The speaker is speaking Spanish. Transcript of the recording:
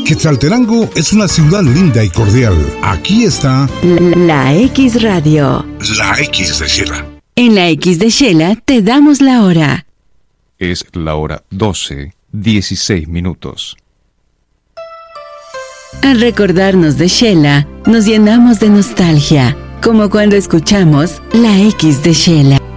Quetzaltenango es una ciudad linda y cordial. Aquí está La X Radio. La X de Xela. En la X de Xela te damos la hora. Es la hora 12:16. Al recordarnos de Xela, nos llenamos de nostalgia, como cuando escuchamos La X de Xela.